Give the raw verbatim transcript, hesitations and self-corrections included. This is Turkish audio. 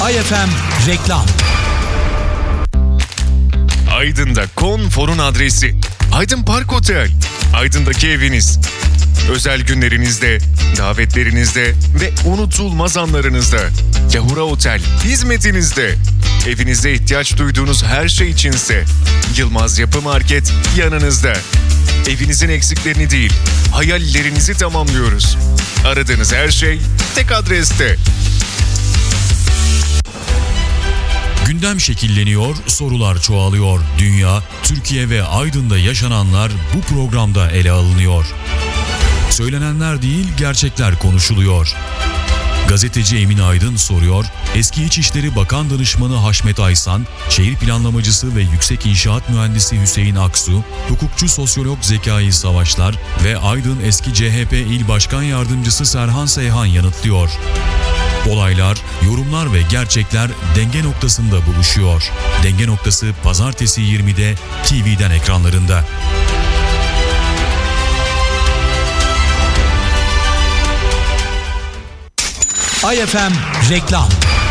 Ay F M reklam. Aydın'da konforun adresi. Aydın Park Otel. Aydın'daki eviniz. Özel günlerinizde, davetlerinizde ve unutulmaz anlarınızda. Yahura Otel hizmetinizde. Evinizde ihtiyaç duyduğunuz her şey içinse Yılmaz Yapı Market yanınızda. Evinizin eksiklerini değil, hayallerinizi tamamlıyoruz. Aradığınız her şey tek adreste. Gündem şekilleniyor, sorular çoğalıyor. Dünya, Türkiye ve Aydın'da yaşananlar bu programda ele alınıyor. Söylenenler değil, gerçekler konuşuluyor. Gazeteci Emin Aydın soruyor, eski İçişleri Bakan Danışmanı Haşmet Aysan, şehir planlamacısı ve yüksek inşaat mühendisi Hüseyin Aksu, hukukçu sosyolog Zekai Savaşlar ve Aydın eski C H P İl Başkan Yardımcısı Serhan Seyhan yanıtlıyor. Olaylar, yorumlar ve gerçekler denge noktasında buluşuyor. Denge noktası pazartesi yirmide T V'den ekranlarında. Ay F M reklam.